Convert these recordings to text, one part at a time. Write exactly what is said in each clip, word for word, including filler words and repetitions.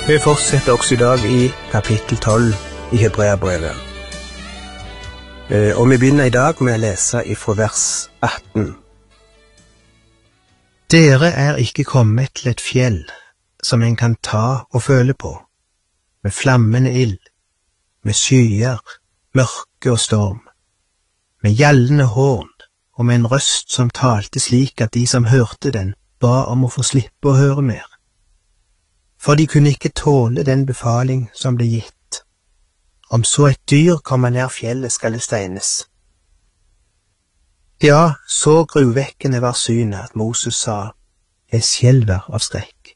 Vi fortsetter også i dag i kapittel tolv i Hebreabrevet. Og vi begynner i dag med å lese ifra vers atten. Dere er ikke kommet til et fjell som en kan ta og føle på, med flammende ild, med skyer, mørke og storm, med gjallende horn og med en røst som talte slik at de som hørte den, ba om å få slippe å høre mer. For de kunne ikke tåle den befaling som ble gitt. Om så et dyr kommer nær fjellet skal det steines. Ja, så gruvekkende var synet at Moses sa, jeg skjelver av skrekk.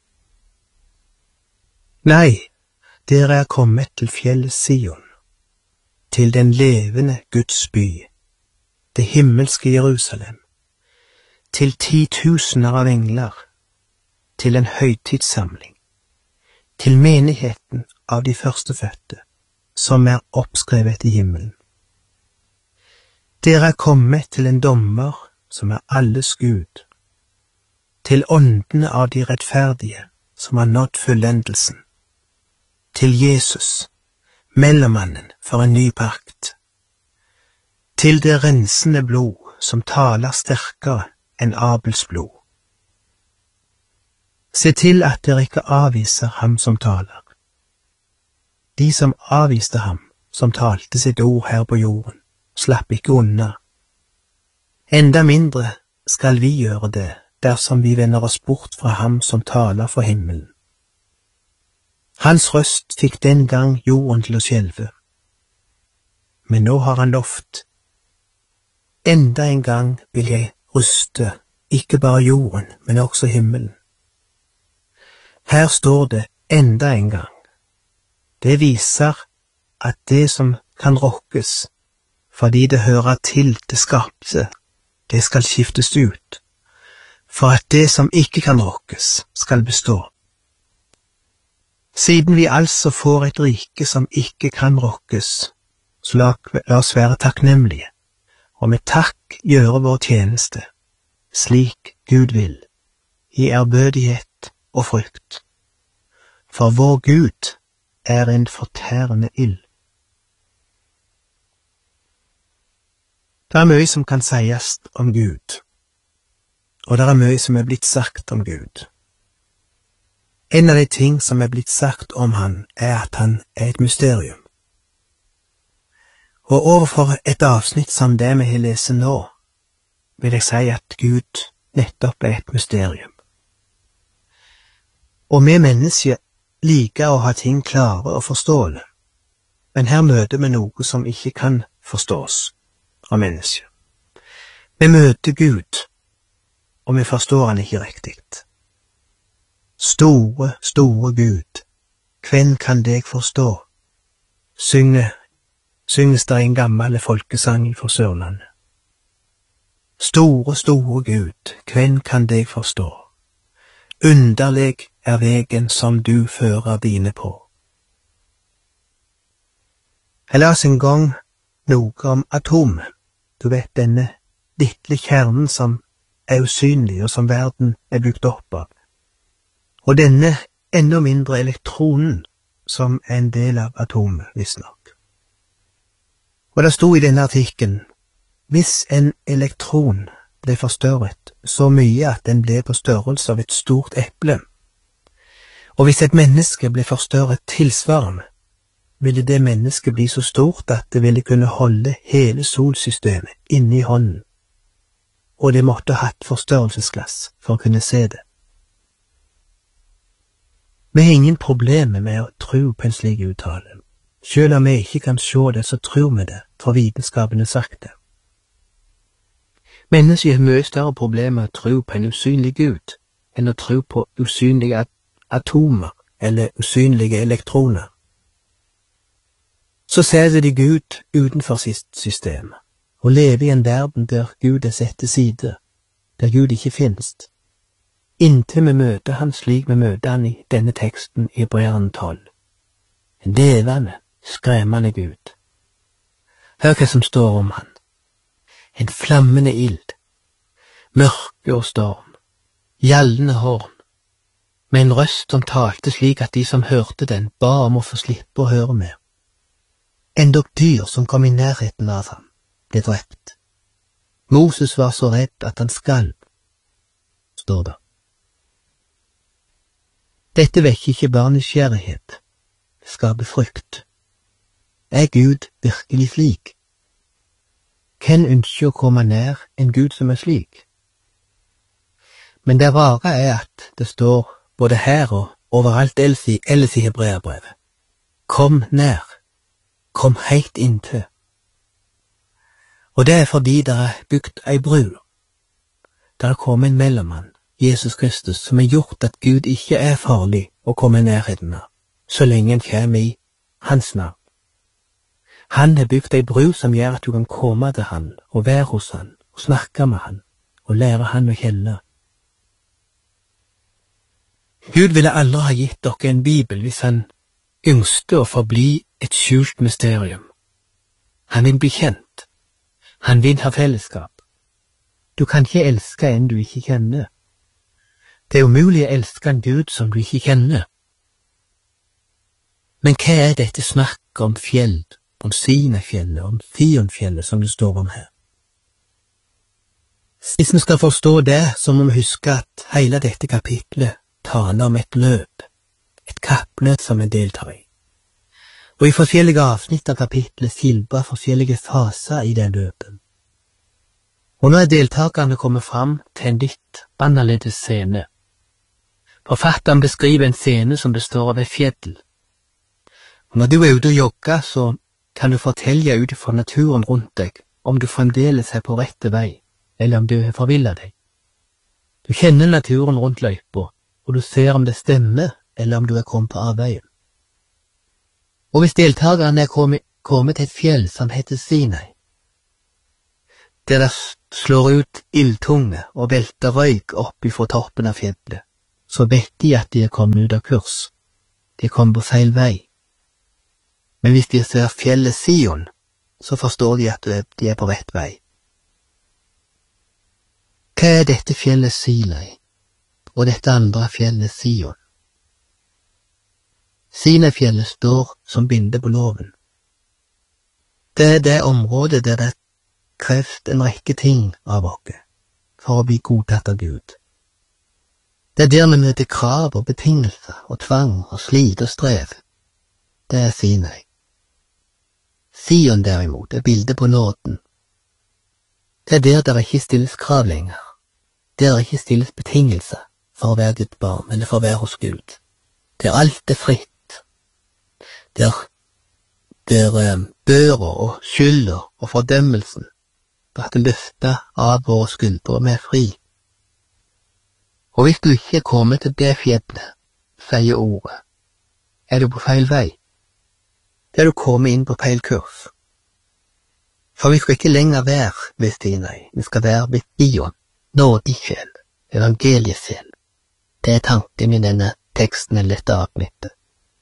Nei, dere er kommet til fjellet Sion, til den levende Guds by, det himmelske Jerusalem, til titusener av engler, til en høytidssamling, til menigheten av de førstefødte, som er oppskrevet i himmelen. Dere er kommet til en dommer som er alles Gud, til åndene av de rettferdige som har nådd fullendelsen, til Jesus, mellommannen for en ny pakt, til det rensende blod som taler sterkere enn Abels blod. Se til at dere ikke avviser ham som taler. De som avviste ham, som talte sitt ord her på jorden, slapp ikke unna. Enda mindre skal vi gjøre det, dersom vi vender oss bort fra ham som taler for himmelen. Hans røst fikk den gang jorden til å skjelve. Men nå har han lovt. Enda en gang vil jeg ruste, ikke bare jorden, men også himmelen. Her står det enda en gang. Det viser at det som kan rokkes, fordi det hører til det skapte, det skal skiftes ut, for at det som ikke kan rokkes, skal bestå. Siden vi altså får et rike som ikke kan rokkes, så la, la oss være takknemlige, og med takk gjøre vår tjeneste, slik Gud vil, i ærbødighet og frykt. For vår Gud er en fortærende ild. Det er mye som kan sies om Gud, og det er mye som er blitt sagt om Gud. En av de ting som er blitt sagt om han er at han er et mysterium. Og overfor et avsnitt som det vi har lest nå, vil jeg si at Gud nettopp er et mysterium. Og vi mennesker liker å ha ting klare og forståelige, men her møter vi noe som ikke kan forstås av mennesker. Vi møter Gud, og vi forstår han ikke riktig. Store, store Gud, hvem kan deg forstå? Synge, synges der en gammel folkesang fra Sørlandet. Store, store Gud, hvem kan deg forstå? Underlig er vegen som du fører dine på. Jeg las en gang noe om atomet. Du vet, denne lille kjernen som er usynlig og som verden er bygd opp av. Og denne enda mindre elektronen som er en del av atomet, visstnok. Og det stod i denne artikkelen, hvis en elektron ble forstørret så mye at den ble på størrelse av et stort eple, og hvis et menneske ble forstørret tilsvarende, ville det mennesket bli så stort at det ville kunne holde hele solsystemet inne i hånden, og det måtte ha hatt forstørrelsesglass for å kunne se det. Vi har ingen problemer med å tro på en slik uttale. Selv om vi ikke kan se det, så tror vi det, for vitenskapen har sagt det. Mennesker har mye større problemer med å tro på en usynlig Gud enn å tro på usynlige atomer eller usynlige elektroner. Så setter de Gud utenfor sitt system og lever i en verden der Gud er satt til side, der Gud ikke finnes. Inntil vi møter han slik vi møter han i denne teksten i Hebreerne tolv. En levende, skremmende Gud. Hør hva som står om han. En flammende ild, mørke og storm, gjallende horn, med en røst som talte slik at de som hørte den, ba om å få slippe å høre mer. Endog dyr som kom i nærheten av ham, ble drept. Moses var så redd at han skalv, står det. Dette vekker ikke bare nysgjerrighet, det skaper frykt. Er Gud virkelig slik? Hvem ønsker å komme nær en Gud som er slik? Men det rare er at det står både her og overalt ellers i, ellers i Hebreerbrevet. Kom nær, kom helt inntil. Og det er fordi det er bygd ei bru. Der er kommet en mellommann, Jesus Kristus, som har gjort at Gud ikke er farlig å komme i nærheten av, så lenge en kommer i hans navn. Han har bygd ei bru som gjør at du kan komme til han, og være hos han, og snakke med han, og lære han å kjenne. Gud ville aldri ha gitt dere en bibel hvis han ønsket å forbli et skjult mysterium. Han vil bli kjent. Han vil ha fellesskap. Du kan ikke elske en du ikke kjenner. Det er umulig å elske en Gud som du ikke kjenner. Men hva er dette snakk om fjell, om Sinai-fjellet, om Sion-fjellet som det står om her? Hvis vi skal forstå det, så må vi huske at hele dette kapitlet taler om et løp, et kappløp som vi deltar i. Og i forskjellige avsnitt av kapitlet skildrer forskjellige faser i den løpen. Og nå er deltakerne kommet fram til en litt annerledes scene. Forfatteren beskriver en scene som består av et fjell. Og når du er ute og jogger, så kan du fortelle ut fra naturen rundt deg om du fremdeles er på rette vei, eller om du har forvillet deg. Du kjenner naturen rundt løypa, og du ser om det stemmer, eller om du er kommet på avveien. Og hvis deltakerne er kommet, kommet til et fjell som heter Sinai, der det slår ut ildtunge og velter røyk opp ifra toppen av fjellet, så vet de at de er kommet ut av kurs. De er kommet på feil vei. Men hvis de ser fjellet Sion, så forstår de at de er på rett vei. Hva er dette fjellet Sinai, og dette andre fjellet Sion? Sinai-fjellet står som bilde på loven. Det er det området der det kreves en rekke ting av oss for å bli godtatt av Gud. Det er der vi møter krav og betingelser og tvang og slit og strev. Det er Sinai. Sion derimot er bildet på nåden. Det er der det ikke stilles krav lenger. Der det ikke stilles betingelser for å være Guds barn eller for å være hos Gud. Der alt er fritt. Der, der um, børa og skylda og fordømmelsen blir løftet av våre skuldre og vi er fri. Og hvis du ikke er kommet til det fjellet, sier ordet, er du på feil vei. Det er du kommet inn på feil kurs. For vi skal ikke lenger være ved Sinai, vi skal være ved Sion, nådefjell, evangeliefjell. Det er tanken i denne teksten eller dette avsnittet.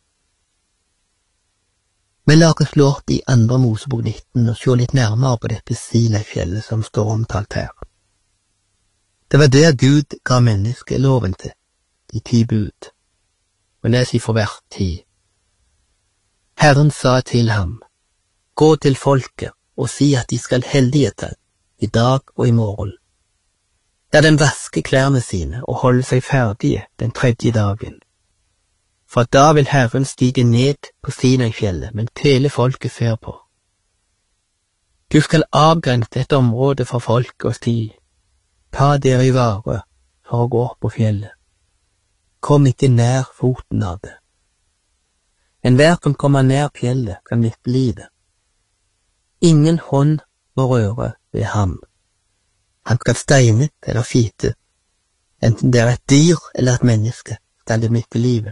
Vi lar oss slå opp i andre Mosebok nitten og se litt nærmere på dette Sinai-fjellet som står omtalt her. Det var der Gud ga mennesket loven til, de ti bud, og les ifra hvert ti. Herren sa til ham, gå til folket og si at de skal hellige deg i dag og i morgen. La dem vaske klærne sine og holde seg ferdige den tredje dagen. For da vil Herren stige ned på Sinai-fjellet, men hele folket ser på. Du skal avgrense dette området for folket og si, ta dere i vare for å gå opp på fjellet. Kom ikke nær foten av det. Enhver som kommer nær fjellet kan miste livet. Ingen hånd må røre ved ham. Han skal steine eller fite. Enten det er et dyr eller et menneske, skal det miste livet.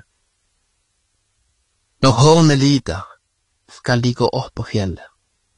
Når hornet lider, skal de gå opp på fjellet.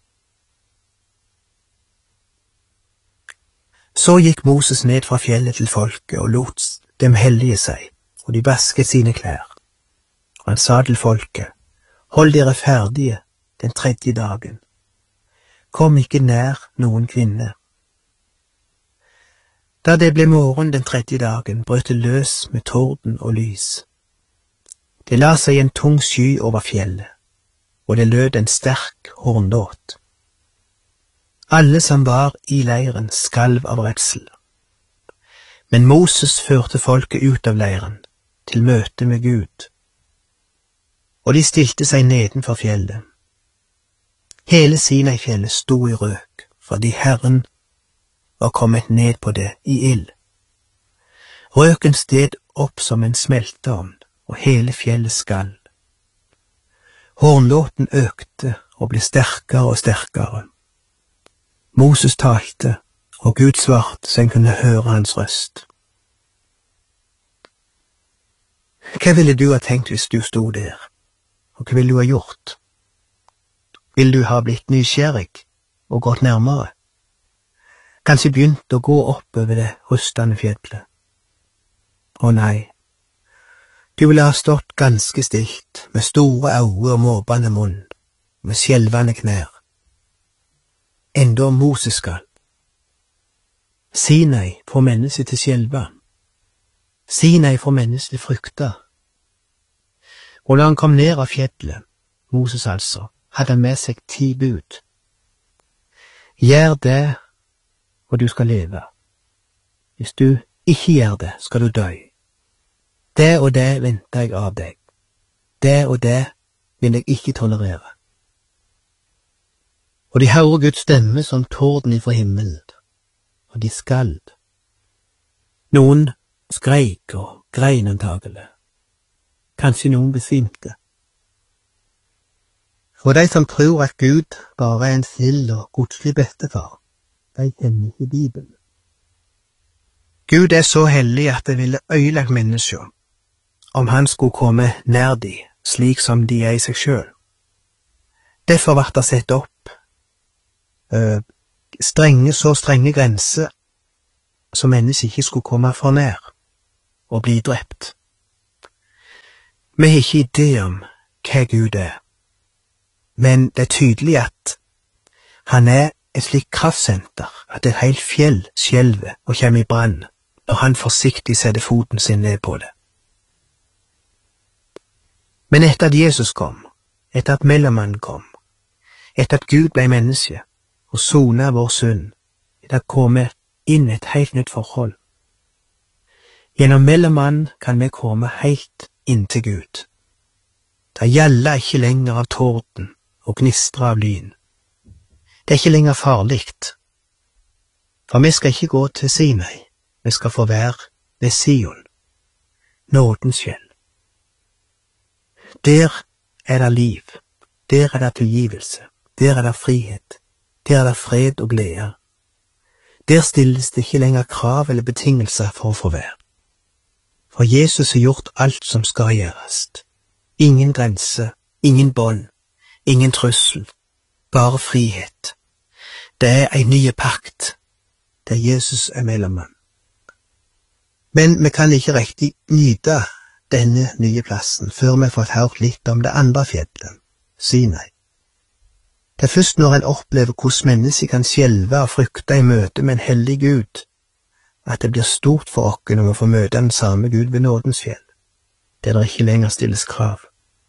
Så gikk Moses ned fra fjellet til folket og lot dem hellige seg, og de vasket sine klær. Og han sa til folket, hold dere ferdige den tredje dagen. Kom ikke nær noen kvinne. Da det ble morgen den tredje dagen, brøt det løs med torden og lys. Det la seg en tung sky over fjellet, og det lød en sterk hornlåt. Alle som var i leiren skalv av redsel. Men Moses førte folket ut av leiren, til møte med Gud, og de stilte seg nedenfor fjellet. Hele Sinai-fjellet sto i røk, fordi Herren var kommet ned på det i ild. Røken steg opp som en smelteovn, og hele fjellet skalv. Hornlåten økte og ble sterkere og sterkere. Moses talte, og Gud svarte så en kunne høre hans røst. Hva ville du ha tenkt hvis du sto der, og hva ville du ha gjort? Ville du ha blitt nysgjerrig og gått nærmere? Kanskje begynt å gå opp over det rustende fjellet? Å nei, du ville ha stått ganske stilt, med store øyne og måpende munn, med skjelvende knær. Enda Moses skal. Sinai får mennesket til skjelva. Sinai får mennesket til frykta. Og da han kom ned av fjellet, Moses altså, hadde han med seg ti bud. Gjør det, og du skal leve. Hvis du ikke gjør det, skal du dø. Det og det venter jeg av deg. Det og det vil jeg ikke tolerere. Og de hører Guds stemme som torden ifra himmelen, og de skalv. Noen skreik og grein antagelig. Kanskje noen besvimte. For de som tror at Gud bare er en snill og godslig bestefar, de kjenner ikke Bibelen. Gud er så hellig at det ville ødelagt mennesker om han skulle komme nær de, slik som de er i seg selv. Derfor ble det sett opp øh, strenge, så strenge grenser som mennesker ikke skulle komme for nær og bli drept. Vi har ikke idé om hva Gud er, men det er tydelig at han er et slikt kraftsenter at et helt fjell skjelver og kommer i brann når han forsiktig setter foten sin ned på det. Men etter at Jesus kom, etter at mellommannen kom, etter at Gud ble menneske og sonet vår synd, etter at komme inn et helt nytt forhold. Gjennom mellommannen kan vi komme helt inn til Gud. Det gjelder ikke lenger av torden og gnistre av lyn. Det er ikke lenger farligt, for vi skal ikke gå til Sinai, vi skal få være ved Sion, nådens fjell. Der er det liv, der er det tilgivelse, der er det frihet, der er det fred og glede. Der stilles det ikke lenger krav eller betingelser for å få være. For Jesus har gjort alt som skal gjøres. Ingen grense, ingen bånd, ingen trussel, bare frihet. Det er en ny pakt, der Jesus er mellommann. Men vi kan ikke riktig nyte denne nye plassen før vi har fått hørt litt om det andre fjellet, Sinai. Det er først når en opplever hvordan mennesker kan skjelve og frykte i møte med en hellig Gud, at det blir stort for oss når vi får møte den samme Gud ved nådens fjell, der det ikke lenger stilles krav.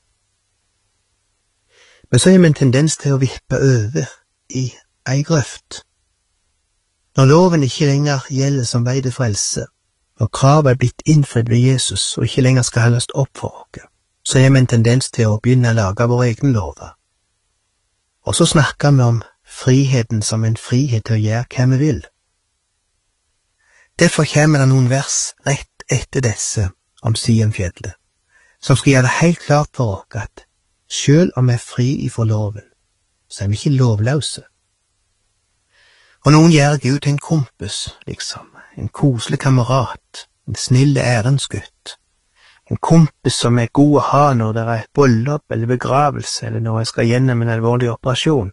Men så har vi en tendens til å vippe over i ei grøft. Når loven ikke lenger gjelder som vei til frelse, når kravet er blitt innfridd ved Jesus og ikke lenger skal holdes opp for oss, så har vi en tendens til å begynne å lage våre egne lover. Og så snakker vi om friheten som en frihet til å gjøre hva vi vil. Derfor kommer det noen vers rett etter disse om Sionfjellet, som skal gjøre det helt klart for oss at selv om vi er fri ifra loven, så er vi ikke lovløse. Og noen gjør Gud til en kompis, liksom, en koselig kamerat, en snille ærensgutt, en kompis som er god å ha når det er bryllup eller begravelse, eller når jeg skal gjennom en alvorlig operasjon.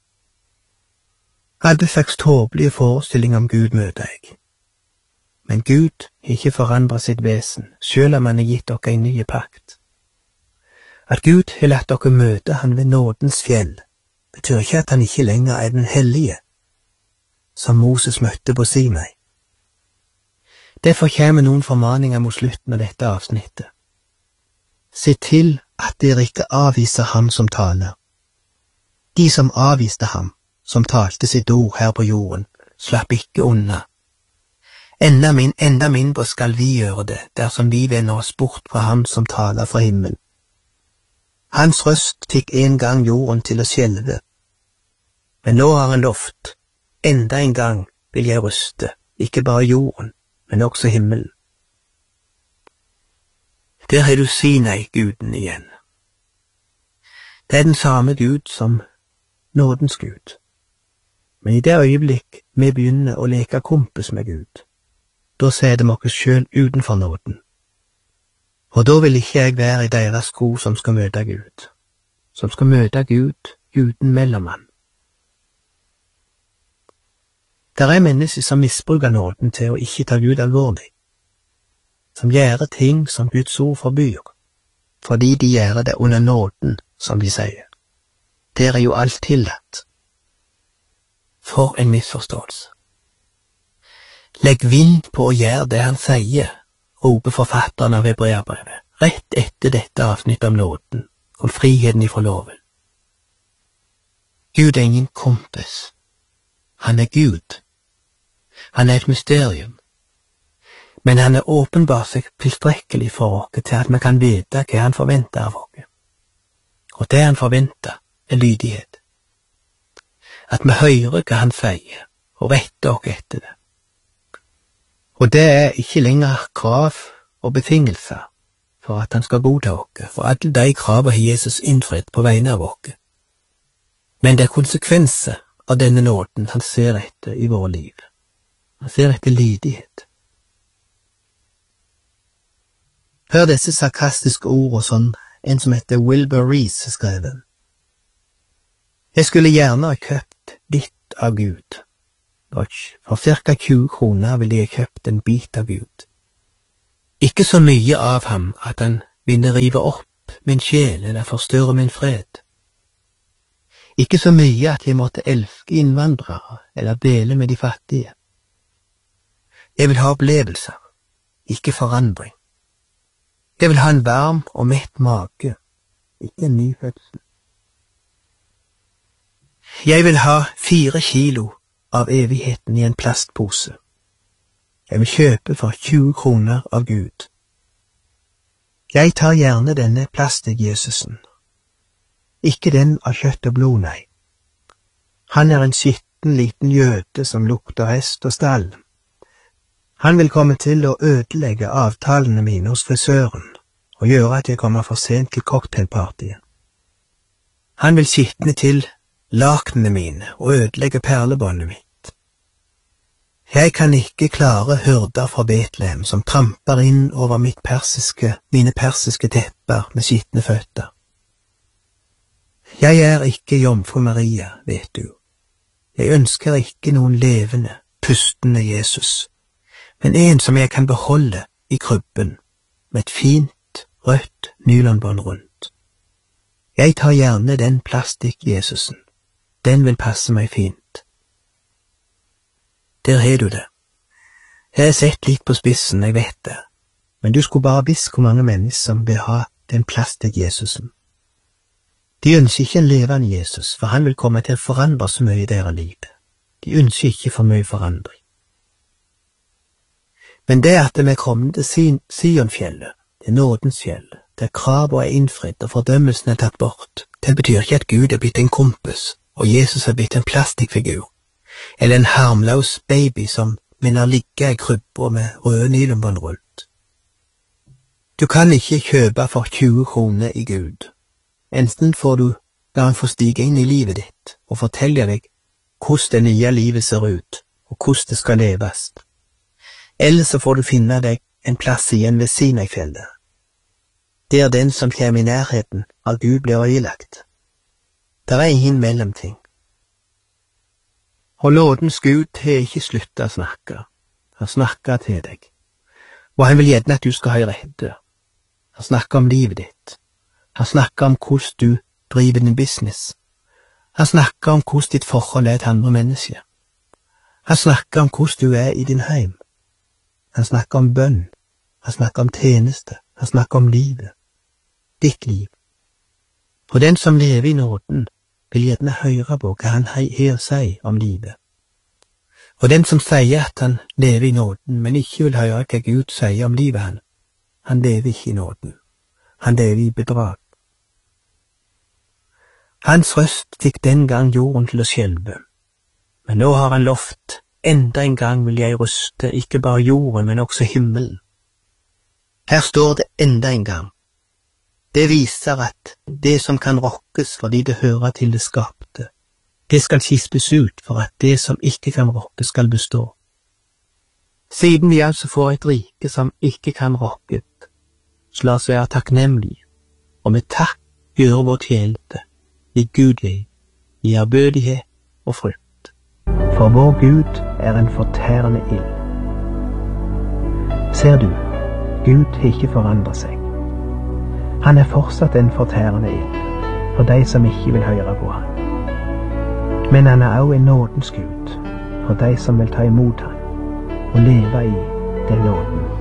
Alle slags tåpelige forestillinger om Gud møter jeg. Men Gud har ikke forandret sitt vesen, selv om han har gitt dere en ny pakt. At Gud har latt dere møte han ved nådens fjell, betyr ikke at han ikke lenger er den hellige, som Moses møtte på Sinai. Derfor kommer noen formaninger mot slutten av dette avsnittet. Se til at dere ikke avviser ham som taler. De som avviste ham, som talte sitt ord her på jorden, slapp ikke unna. Enda, min, enda mindre skal vi gjøre det, dersom vi vender oss bort fra ham som taler fra himmelen. Hans røst fikk en gang jorden til å skjelve, men nå har han lovt, enda en gang vil jeg ryste, ikke bare jorden, men også himmelen. Der har du Sinai-guden igjen. Det er den samme Gud som nådens Gud. Men i det øyeblikk vi begynner å leke kompis med Gud, da setter vi oss selv utenfor nåden. Og da vil ikke jeg være i deres sko som skal møte Gud, som skal møte Gud uten mellommann. Der er mennesker som misbruker nåden til å ikke ta Gud alvorlig, som gjør ting som Guds ord forbyr, fordi de gjør det under nåden, som de sier. Det er jo alt tillatt. For en misforståelse. Legg vind på å gjøre det han sier, roper forfatteren av Hebreerbrevet, rett etter dette avsnittet om nåden, om friheten ifra loven. Gud er ingen kompis. Han er Gud. Han er et mysterium. Men han er åpenbart seg tilstrekkelig for oss til at vi kan vite hva han forventer av oss. Og det han forventer er lydighet. At vi hører hva han sier, og retter oss etter det. Og det er ikke lenger krav og betingelser for at han skal godta oss, for alle de kravene har Jesus innfridd på vegne av oss. Men det er konsekvenser av denne nåden han ser etter i våre liv. Han ser etter lydighet. Hør disse sarkastiske ordene som en som heter Wilbur Rees skrevet. Jeg skulle gjerne ha kjøpt litt av Gud. For cirka tjue kroner ville jeg kjøpt en bit av Gud. Ikke så mye av ham at han ville rive opp min sjel eller forstørre min fred. Ikke så mye at jeg måtte elske innvandrere eller dele med de fattige. Jeg vil ha opplevelser, ikke forandring. Jeg vil ha en varm og mett mage, ikke en ny fødsel. Jeg vil ha fire kilo av evigheten i en plastpose. Jeg vil kjøpe for tjue kroner av Gud. Jeg tar gjerne denne plastikk-Jesusen. Ikke den av kjøtt og blod, nei. Han er en skitten liten jøde som lukter hest og stall. Han vil komme til å ødelegge avtalene mine hos frisøren og gjøre at jeg kommer for sent til cocktailpartyen. Han vil skitne til lakenene mine og ødelegge perlebåndet mitt. Jeg kan ikke klare hyrder fra Betlehem som tramper inn over mitt persiske, mine persiske tepper med skitne føtter. Jeg er ikke jomfru Maria, vet du. Jeg ønsker ikke noen levende, pustende Jesus, men en som jeg kan beholde i krybben, med et fint, rødt nylonbånd rundt. Jeg tar gjerne den plastikk-Jesusen. Den vil passe meg fint. Der har du det. Jeg har sett litt på spissen, jeg vet det, men du skulle bare visst hvor mange mennesker som vil ha den plastikk-Jesusen. De ønsker ikke en levende Jesus, for han vil komme til å forandre så mye i deres liv. De ønsker ikke for mye forandring. Men det at vi er kommet til Sionfjellet, til nådens fjell, der kravet er innfridd og fordømmelsen er tatt bort, det betyr ikke at Gud er blitt en kompis, og Jesus er blitt en plastikkfigur, eller en harmløs baby som minner ligge i krybba med røde nylonbånd rundt. Du kan ikke kjøpe for tjue kroner i Gud. Enten får du la han få stige inn i livet ditt og fortelle deg hvordan det nye livet ser ut, og hvordan det skal leves. Eller så får du finne deg en plass igjen ved Sinai-fjellet. Det er den som kommer i nærheten av Gud blir ødelagt. Der er ingen mellomting. Og nådens Gud har ikke sluttet å snakke. Han snakker til deg. Og han vil gjerne at du skal ha rette. Han snakker om livet ditt. Han snakker om hvordan du driver din business. Han snakker om hvordan ditt forhold er til andre mennesker. Han snakker om hvordan du er i din heim. Han snakker om bønn. Han snakker om tjeneste. Han snakker om livet. Ditt liv. Og den som lever i nåden, vil gjerne høre på hva han har å si om livet. Og den som sier at han lever i nåden, men ikke vil høre hva Gud sier om livet han, han lever ikke i nåden. Han lever i bedrag. Hans røst fikk den gang jorden til å skjelve, men nå har han lovt, enda en gang vil jeg ryste ikke bare jorden, men også himmelen. Her står det enda en gang. Det viser at det som kan rokkes fordi det hører til det skapte, det skal skiftes ut for at det som ikke kan rokkes skal bestå. Siden vi altså får et rike som ikke kan rokkes, så la oss være takknemlige, og med takk gjøre vår tjeneste i Gudlig, i ærbødighet og frykt. For vår Gud er en fortærende ild. Ser du, Gud har ikke forandret seg. Han er fortsatt en fortærende ild for de som ikke vil høre på han. Men han er også en nådens Gud for de som vil ta imot han og leve i den nåden.